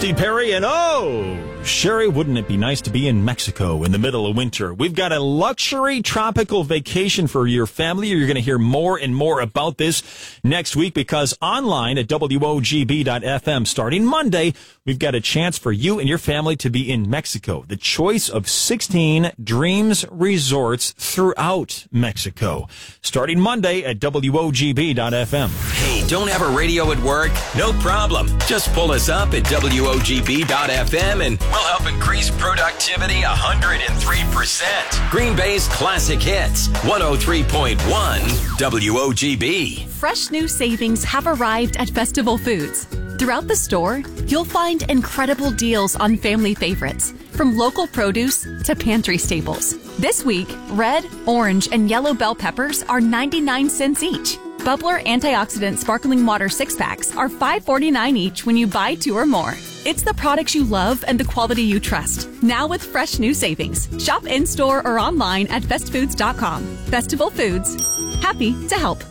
Steve Perry, and Sherry, wouldn't it be nice to be in Mexico in the middle of winter? We've got a luxury tropical vacation for your family. You're going to hear more and more about this next week because online at WOGB.FM starting Monday, we've got a chance for you and your family to be in Mexico. The choice of 16 Dreams resorts throughout Mexico. Starting Monday at WOGB.FM. Hey, don't have a radio at work? No problem. Just pull us up at WOGB.FM and we'll help increase productivity 103%. Green Bay's classic hits, 103.1 WOGB. Fresh new savings have arrived at Festival Foods. Throughout the store, you'll find incredible deals on family favorites, from local produce to pantry staples. This week, red, orange, and yellow bell peppers are 99 cents each. Bubbler antioxidant sparkling water 6-packs are $5.49 each when you buy 2 or more. It's the products you love and the quality you trust. Now with fresh new savings. Shop in-store or online at bestfoods.com. Festival Foods. Happy to help.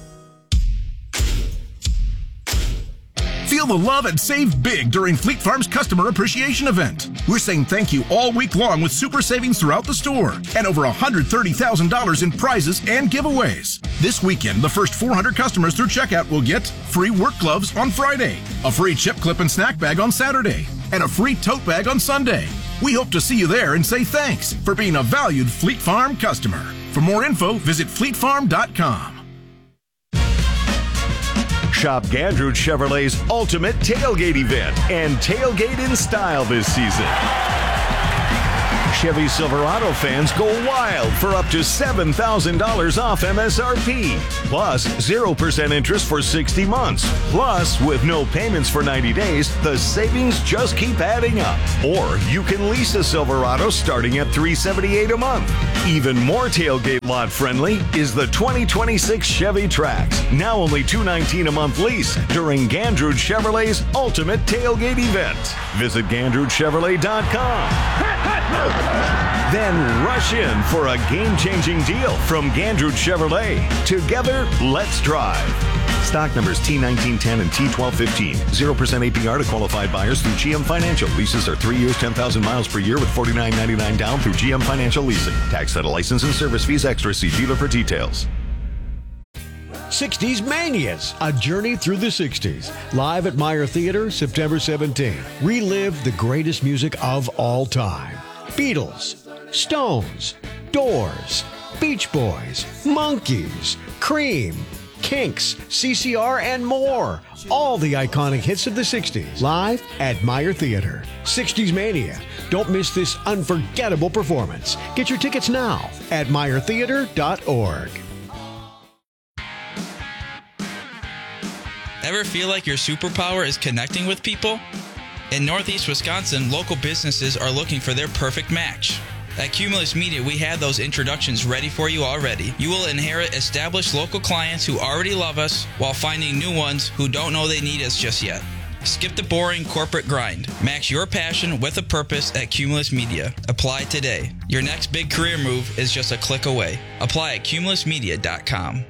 Feel the love and save big during Fleet Farm's Customer Appreciation Event. We're saying thank you all week long with super savings throughout the store and over $130,000 in prizes and giveaways. This weekend, the first 400 customers through checkout will get free work gloves on Friday, a free chip clip and snack bag on Saturday, and a free tote bag on Sunday. We hope to see you there and say thanks for being a valued Fleet Farm customer. For more info, visit fleetfarm.com. Shop Gandrud Chevrolet's ultimate tailgate event and tailgate in style this season. Chevy Silverado fans go wild for up to $7,000 off MSRP. Plus, 0% interest for 60 months. Plus, with no payments for 90 days, the savings just keep adding up. Or you can lease a Silverado starting at $378 a month. Even more tailgate lot friendly is the 2026 Chevy Trax. Now only $219 a month lease during Gandrud Chevrolet's ultimate tailgate event. Visit GandrudChevrolet.com. Then rush in for a game-changing deal from Gandrud Chevrolet. Together, let's drive. Stock numbers T1910 and T1215. 0% APR to qualified buyers through GM Financial. Leases are 3 years, 10,000 miles per year with $49.99 down through GM Financial Leasing. Tax title license and service fees extra. See dealer for details. 60s Manias, a journey through the 60s. Live at Meyer Theater, September 17th. Relive the greatest music of all time. Beatles, Stones, Doors, Beach Boys, Monkees, Cream, Kinks, CCR, and more. All the iconic hits of the 60s. Live at Meyer Theater. 60s Mania. Don't miss this unforgettable performance. Get your tickets now at meyertheater.org. Ever feel like your superpower is connecting with people? In Northeast Wisconsin, local businesses are looking for their perfect match. At Cumulus Media, we have those introductions ready for you already. You will inherit established local clients who already love us while finding new ones who don't know they need us just yet. Skip the boring corporate grind. Match your passion with a purpose at Cumulus Media. Apply today. Your next big career move is just a click away. Apply at cumulusmedia.com.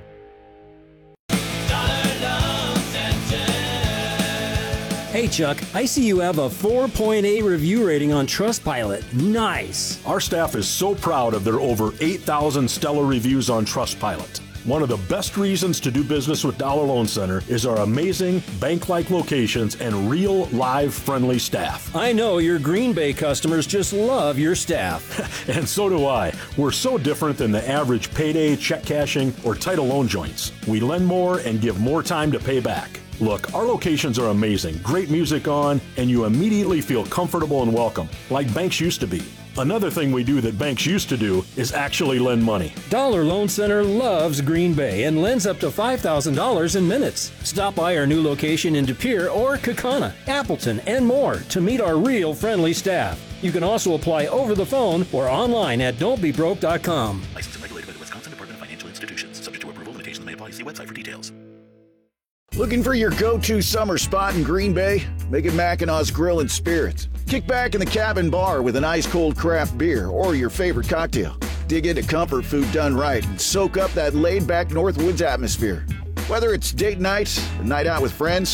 Hey Chuck, I see you have a 4.8 review rating on Trustpilot. Nice. Our staff is so proud of their over 8,000 stellar reviews on Trustpilot. One of the best reasons to do business with Dollar Loan Center is our amazing bank-like locations and real, live, friendly staff. I know your Green Bay customers just love your staff. And so do I. We're so different than the average payday, check cashing, or title loan joints. We lend more and give more time to pay back. Look, our locations are amazing, great music on, and you immediately feel comfortable and welcome, like banks used to be. Another thing we do that banks used to do is actually lend money. Dollar Loan Center loves Green Bay and lends up to $5,000 in minutes. Stop by our new location in De Pere or Kaukauna, Appleton, and more to meet our real friendly staff. You can also apply over the phone or online at don'tbebroke.com. Licensed and regulated by the Wisconsin Department of Financial Institutions. Subject to approval, limitations may apply. See website for details. Looking for your go-to summer spot in Green Bay? Make it Mackinaw's Grill and Spirits. Kick back in the cabin bar with an ice-cold craft beer or your favorite cocktail. Dig into comfort food done right and soak up that laid-back Northwoods atmosphere. Whether it's date night, a night out with friends,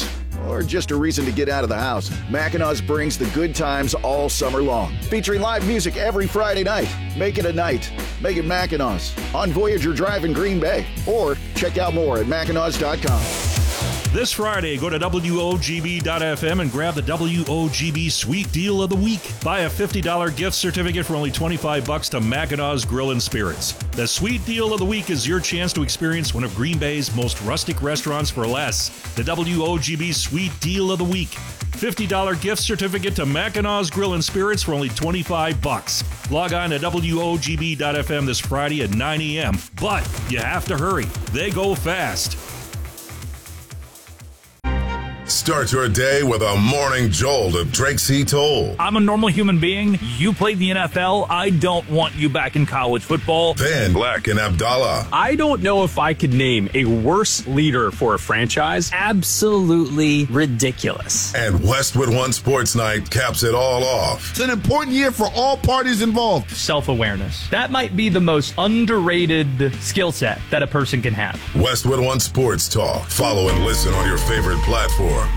or just a reason to get out of the house, Mackinac brings the good times all summer long. Featuring live music every Friday night. Make it a night. Make it Mackinac on Voyager Drive in Green Bay. Or check out more at Mackinac.com. This Friday, go to WOGB.FM and grab the WOGB Sweet Deal of the Week. Buy a $50 gift certificate for only $25 to Mackinaw's Grill and Spirits. The Sweet Deal of the Week is your chance to experience one of Green Bay's most rustic restaurants for less. The WOGB Sweet Deal of the Week. $50 gift certificate to Mackinaw's Grill and Spirits for only $25. Log on to WOGB.FM this Friday at 9 a.m. But you have to hurry. They go fast. Start your day with a morning jolt of Drake C. Toll. I'm a normal human being. You played the NFL. I don't want you back in college football. Then Black and Abdallah. I don't know if I could name a worse leader for a franchise. Absolutely ridiculous. And Westwood One Sports Night caps it all off. It's an important year for all parties involved. Self-awareness. That might be the most underrated skill set that a person can have. Westwood One Sports Talk. Follow and listen on your favorite platform.